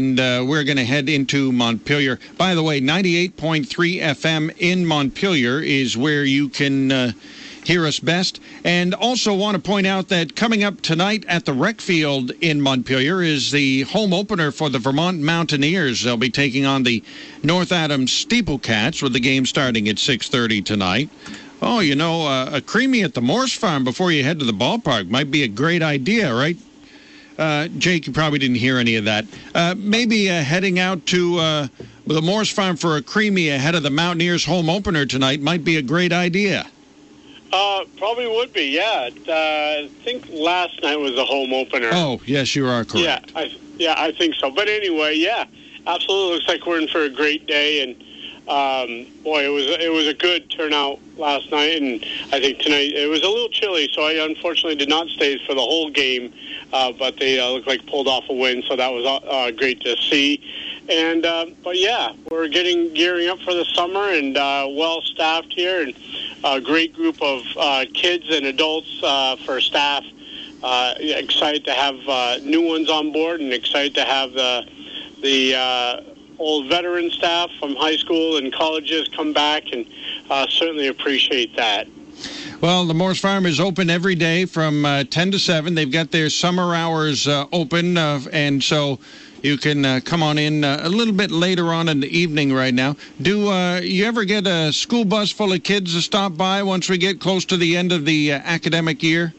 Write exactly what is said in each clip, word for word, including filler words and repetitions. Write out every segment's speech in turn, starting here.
And uh, we're going to head into Montpelier. By the way, ninety-eight point three F M in Montpelier is where you can uh, hear us best. And also want to point out that coming up tonight at the rec field in Montpelier is the home opener for the Vermont Mountaineers. They'll be taking on the North Adams Steeplecats with the game starting at six thirty tonight. Oh, you know, uh, a creamy at the Morse Farm before you head to the ballpark might be a great idea, right? Uh, Jake, you probably didn't hear any of that. Uh, maybe uh, heading out to uh, the Morse Farm for a creamy ahead of the Mountaineers home opener tonight might be a great idea. Uh, probably would be, yeah. Uh, I think last night was the home opener. Oh, yes, you are correct. Yeah, I, yeah, I think so. But anyway, yeah, absolutely. Looks like we're in for a great day, and um, boy, it was it was a good turnout last night, and I think tonight it was a little chilly, so I unfortunately did not stay for the whole game. Uh, but they uh, looked like pulled off a win, so that was uh, great to see. And uh, but yeah, we're getting gearing up for the summer, and uh, well staffed here, and a great group of uh, kids and adults uh, for staff. Uh, excited to have uh, new ones on board, and excited to have the the uh, old veteran staff from high school and colleges come back, and uh, certainly appreciate that. Well, the Morse Farm is open every day from uh, ten to seven. They've got their summer hours uh, open, uh, and so you can uh, come on in uh, a little bit later on in the evening right now. Do uh, you ever get a school bus full of kids to stop by once we get close to the end of the uh, academic year?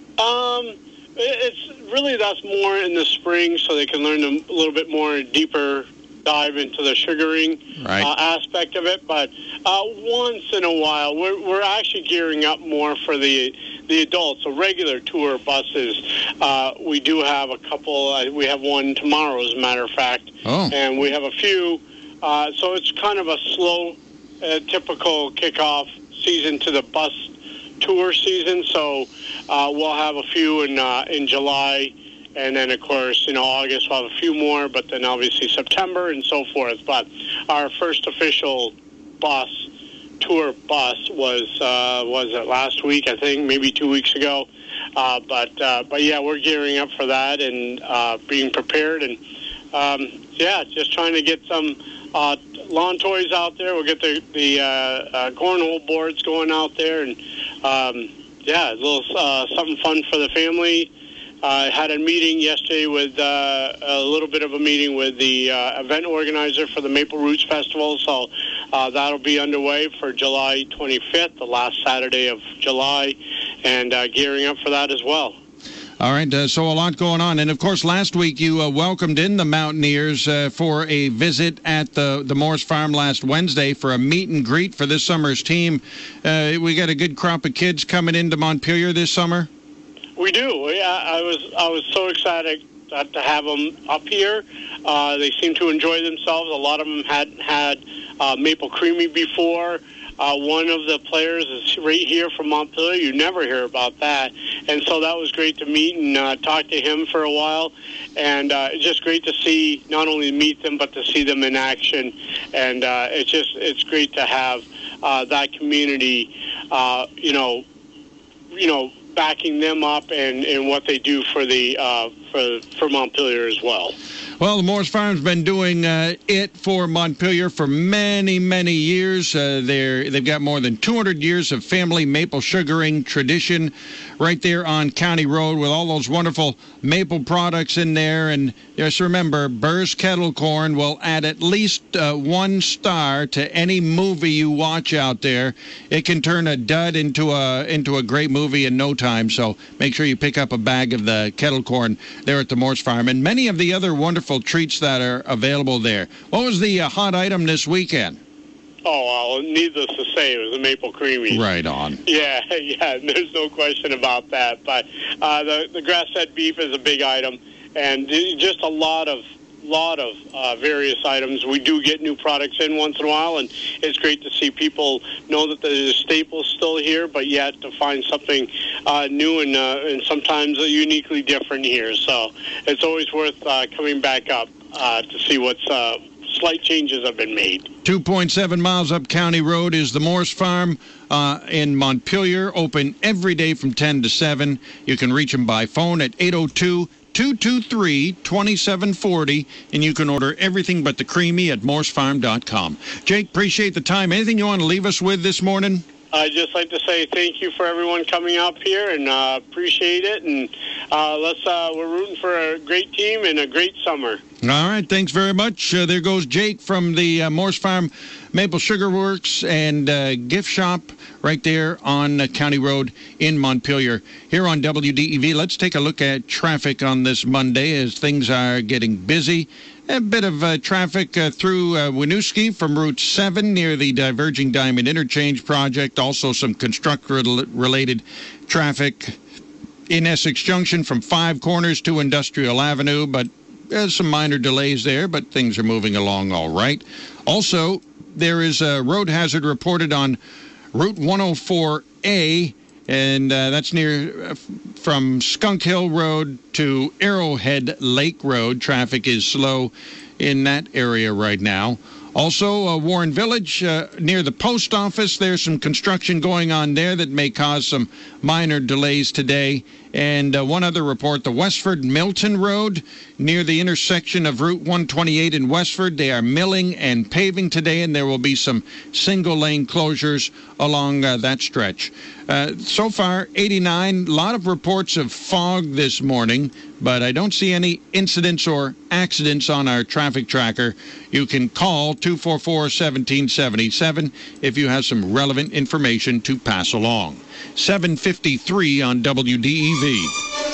Um, it's really that's more in the spring, so they can learn a little bit more deeper dive into the sugaring right. uh, aspect of it, but uh, once in a while, we're we're actually gearing up more for the the adults. So regular tour buses, uh, we do have a couple. Uh, we have one tomorrow, as a matter of fact, oh. and we have a few. Uh, so it's kind of a slow, uh, typical kickoff season to the bus tour season. So uh, we'll have a few in uh, in July. And then, of course, you know, August we'll have a few more, but then obviously September and so forth. But our first official bus, tour bus, was uh, was it last week, I think, maybe two weeks ago. Uh, but, uh, but yeah, we're gearing up for that and uh, being prepared. And, um, yeah, just trying to get some uh, lawn toys out there. We'll get the, the uh, uh, cornhole boards going out there. And, um, yeah, a little uh, something fun for the family. I uh, had a meeting yesterday with uh, a little bit of a meeting with the uh, event organizer for the Maple Roots Festival. So uh, that'll be underway for July twenty-fifth, the last Saturday of July, and uh, gearing up for that as well. All right, uh, so a lot going on. And, of course, last week you uh, welcomed in the Mountaineers uh, for a visit at the, the Morse Farm last Wednesday for a meet and greet for this summer's team. Uh, we got a good crop of kids coming into Montpelier this summer? We do. Yeah, I was I was so excited to have them up here. Uh, they seem to enjoy themselves. A lot of them hadn't had uh, Maple Creamy before. Uh, one of the players is right here from Montpelier. You never hear about that. And so that was great to meet and uh, talk to him for a while. And uh, it's just great to see, not only meet them, but to see them in action. And uh, it's just, it's great to have uh, that community, uh, you know, you know, backing them up and, and what they do for the uh, for for Montpelier as well. Well, the Morse Farm's been doing uh, it for Montpelier for many, many years. Uh, they're, they've got more than two hundred years of family maple sugaring tradition right there on County Road with all those wonderful maple products in there. And just remember, Burr's Kettle Corn will add at least uh, one star to any movie you watch out there. It can turn a dud into a, into a great movie in no time. So make sure you pick up a bag of the kettle corn there at the Morse Farm and many of the other wonderful treats that are available there. What was the uh, hot item this weekend? Oh, well, needless to say, it was the Maple Creamy. Right on. Yeah, yeah, there's no question about that. But uh, the, the grass-fed beef is a big item, and just a lot of lot of uh, various items. We do get new products in once in a while, and it's great to see people know that there's a staple still here, but yet to find something uh, new and, uh, and sometimes uniquely different here. So it's always worth uh, coming back up uh, to see what's uh, slight changes have been made. two point seven miles up County Road is the Morse Farm uh, in Montpelier, open every day from ten to seven. You can reach them by phone at eight oh two, two two three, two seven four zero, and you can order everything but the creamy at morse farm dot com. Jake, appreciate the time. Anything you want to leave us with this morning? I'd just like to say thank you for everyone coming up here, and uh, appreciate it. And uh, let's uh, we're rooting for a great team and a great summer. All right, thanks very much. Uh, there goes Jake from the uh, Morse Farm Maple Sugar Works and uh, gift shop right there on uh, County Road in Montpelier. Here on W D E V, let's take a look at traffic on this Monday as things are getting busy. A bit of uh, traffic uh, through uh, Winooski from Route seven near the Diverging Diamond Interchange project. Also some construct-related traffic in Essex Junction from Five Corners to Industrial Avenue, but there's some minor delays there, but things are moving along all right. Also, there is a road hazard reported on Route one oh four A, and uh, that's near uh, from Skunk Hill Road to Arrowhead Lake Road. Traffic is slow in that area right now. Also, uh, Warren Village, uh, near the post office, there's some construction going on there that may cause some minor delays today. And uh, one other report, the Westford Milton Road, near the intersection of Route one twenty-eight in Westford. They are milling and paving today, and there will be some single-lane closures along uh, that stretch. Uh, so far, eighty-nine, a lot of reports of fog this morning, but I don't see any incidents or accidents on our traffic tracker. You can call two four four, one seven seven seven if you have some relevant information to pass along. seven fifty-three on W D E V.